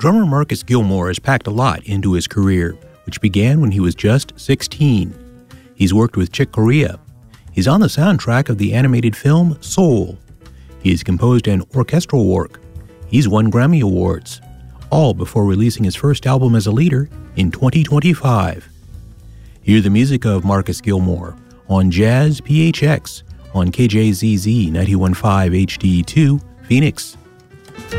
Drummer Marcus Gilmore has packed a lot into his career, which began when he was just 16. He's worked with Chick Corea. He's on the soundtrack of the animated film Soul. He has composed an orchestral work. He's won Grammy Awards, all before releasing his first album as a leader in 2025. Hear the music of Marcus Gilmore on Jazz PHX on KJZZ 91.5 HD2, Phoenix.